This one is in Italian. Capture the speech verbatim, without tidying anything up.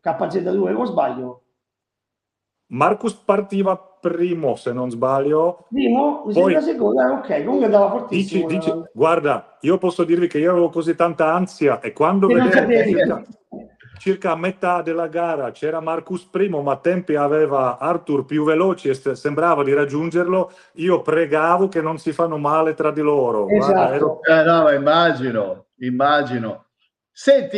K Z due o sbaglio? Marcus partiva primo, se non sbaglio. Primo? Mi Poi, sembra secondo, ok, comunque andava fortissimo. dici, dici, guarda, io posso dirvi che io avevo così tanta ansia e quando Che non vedevo che sapevi. circa, circa a metà della gara c'era Marcus primo, ma tempi aveva Arthur più veloci e sembrava di raggiungerlo, io pregavo che non si fanno male tra di loro. Guarda, ero... Esatto. Eh, no, ma immagino, immagino. Senti,